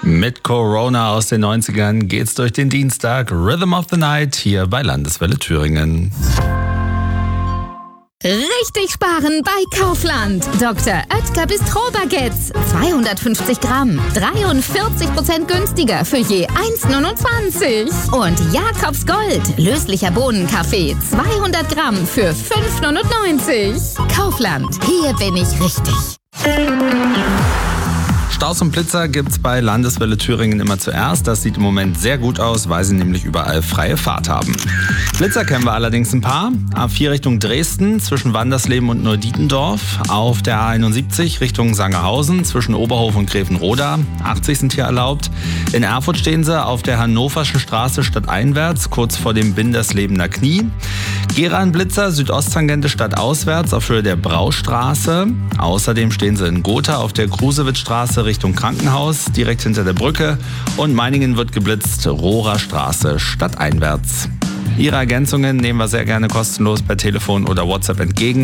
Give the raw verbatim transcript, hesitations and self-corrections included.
Mit Corona aus den neunzigern geht's durch den Dienstag. Rhythm of the Night hier bei Landeswelle Thüringen. Richtig sparen bei Kaufland. Doktor Oetker Bistro-Baguettes. zweihundertfünfzig Gramm. dreiundvierzig Prozent günstiger für je eins Komma neunundzwanzig. Und Jakobs Gold. Löslicher Bohnenkaffee. zweihundert Gramm für fünf Komma neunundneunzig. Kaufland. Hier bin ich richtig. Staus und Blitzer gibt's bei Landeswelle Thüringen immer zuerst. Das sieht im Moment sehr gut aus, weil sie nämlich überall freie Fahrt haben. Blitzer kennen wir allerdings ein paar. A vier Richtung Dresden zwischen Wandersleben und Neudietendorf. Auf der A einundsiebzig Richtung Sangerhausen zwischen Oberhof und Grevenroda. achtzig sind hier erlaubt. In Erfurt stehen sie auf der Hannoverschen Straße stadteinwärts, kurz vor dem Binderslebener Knie. Gera-Blitzer Südosttangente stadtauswärts auf Höhe der Braustraße. Außerdem stehen sie in Gotha auf der Krusewitzstraße Richtung Krankenhaus, direkt hinter der Brücke. Und Meiningen wird geblitzt, Rohrer Straße stadteinwärts. Ihre Ergänzungen nehmen wir sehr gerne kostenlos per Telefon oder WhatsApp entgegen.